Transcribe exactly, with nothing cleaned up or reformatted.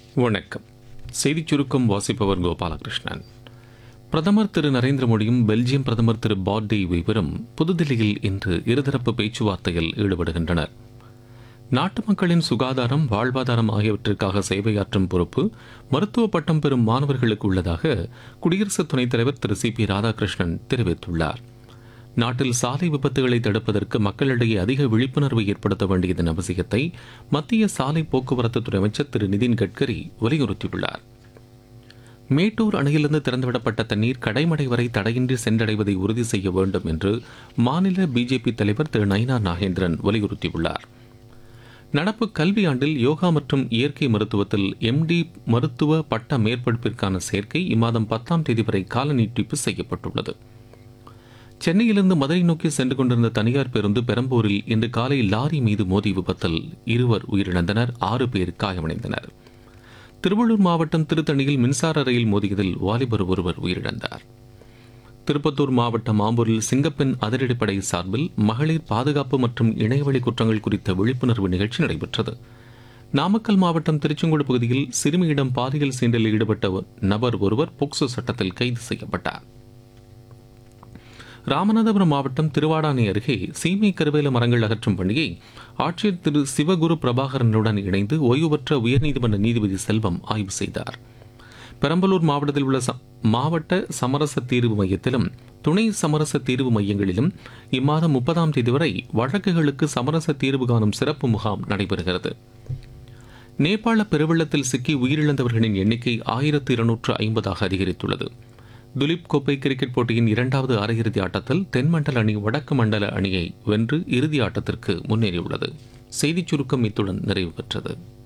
வணக்கம். செய்திச் சுருக்கம் வாசிப்பவர் கோபாலகிருஷ்ணன். பிரதமர் திரு நரேந்திர மோடியும் பெல்ஜியம் பிரதமர் திரு பார்டி வீவரும் புதுதில்லியில் இன்று இருதரப்பு பேச்சுவார்த்தையில் ஈடுபடுகின்றனர். நாட்டு மக்களின் சுகாதாரம், வாழ்வாதாரம் ஆகியவற்றிற்காக சேவையாற்றும் பொறுப்பு மருத்துவ பட்டம் பெறும் மாணவர்களுக்கு உள்ளதாக குடியரசு துணைத் தலைவர் திரு சி பி ராதாகிருஷ்ணன் தெரிவித்துள்ளார். நாட்டில் சாலை விபத்துகளை தடுப்பதற்கு மக்களிடையே அதிக விழிப்புணர்வை ஏற்படுத்த வேண்டியதன் அவசியத்தை மத்திய சாலை போக்குவரத்து துறை அமைச்சர் திரு நிதின் கட்கரி வலியுறுத்தியுள்ளார். மேட்டூர் அணையிலிருந்து திறந்துவிடப்பட்ட தண்ணீர் கடைமடை வரை தடையின்றி சென்றடைவதை உறுதி செய்ய வேண்டும் என்று மாநில பிஜேபி தலைவர் திரு நயினா நாகேந்திரன் வலியுறுத்தியுள்ளார். நடப்பு கல்வியாண்டில் யோகா மற்றும் இயற்கை மருத்துவத்தில் எம்டி மருத்துவ பட்ட மேற்படிப்பிற்கான சேர்க்கை இம்மாதம் பத்தாம் தேதி வரை கால நீட்டிப்பு செய்யப்பட்டுள்ளது. சென்னையிலிருந்து மதுரை நோக்கி சென்று கொண்டிருந்த தனியார் பேருந்து பெரம்பூரில் இன்று காலை லாரி மீது மோதி விபத்தில் இருவர் உயிரிழந்தனர், ஆறு பேர் காயமடைந்தனர். திருவள்ளூர் மாவட்டம் திருத்தணியில் மின்சார ரயில் மோதியதில் வாலிபர் ஒருவர் உயிரிழந்தார். திருப்பத்தூர் மாவட்டம் ஆம்பூரில் சிங்கப்பெண் அதிரடிப்படை சார்பில் மகளிர் பாதுகாப்பு மற்றும் இணையவழி குற்றங்கள் குறித்த விழிப்புணர்வு நிகழ்ச்சி நடைபெற்றது. நாமக்கல் மாவட்டம் திருச்செங்கோடு பகுதியில் சிறுமியிடம் பாலியல் சீண்டலில் ஈடுபட்ட நபர் ஒருவர் போக்சோ சட்டத்தில் கைது செய்யப்பட்டார். ராமநாதபுரம் மாவட்டம் திருவாடானை அருகே சீமை கருவேல மரங்கள் அகற்றும் பணியை ஆட்சியர் திரு சிவகுரு பிரபாகரனுடன் இணைந்து ஓய்வு பெற்ற உயர்நீதிமன்ற நீதிபதி செல்வம் ஆய்வு செய்தார். பெரம்பலூர் மாவட்டத்தில் உள்ள மாவட்ட சமரச தீர்வு மையத்திலும் துணை சமரச தீர்வு மையங்களிலும் இம்மாதம் முப்பதாம் தேதி வரை வழக்குகளுக்கு சமரச தீர்வு காணும் சிறப்பு முகாம் நடைபெறுகிறது. நேபாள பெருவெள்ளத்தில் சிக்கி உயிரிழந்தவர்களின் எண்ணிக்கை ஆயிரத்து இருநூற்று ஐம்பதாக அதிகரித்துள்ளது. துலீப் கோப்பை கிரிக்கெட் போட்டியின் இரண்டாவது அரையிறுதி ஆட்டத்தில் தென்மண்டல அணி வடக்கு மண்டல அணியை வென்று இறுதி ஆட்டத்திற்கு முன்னேறியுள்ளது. செய்திச் சுருக்கம் இத்துடன் நிறைவு பெற்றது.